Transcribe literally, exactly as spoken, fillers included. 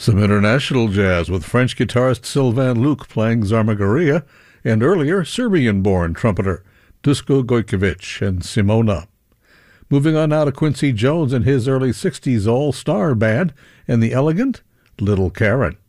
Some international jazz with French guitarist Sylvain Luc playing Zarmagoria, and earlier Serbian-born trumpeter Dusko Gojkovic and Simona. Moving on now to Quincy Jones and his early sixties all-star band and the elegant Little Karen.